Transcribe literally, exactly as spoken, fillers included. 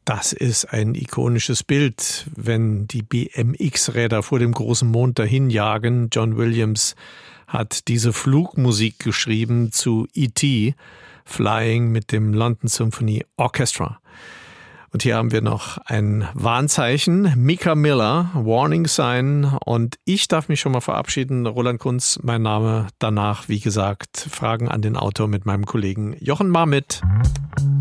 Das ist ein ikonisches Bild, wenn die B M X-Räder vor dem großen Mond dahinjagen. John Williams hat diese Flugmusik geschrieben zu E T, Flying mit dem London Symphony Orchestra. Und hier haben wir noch ein Warnzeichen, Micah Miller, Warning Sign. Und ich darf mich schon mal verabschieden. Roland Kunz, mein Name. Danach, wie gesagt, Fragen an den Autor mit meinem Kollegen Jochen Marmitt.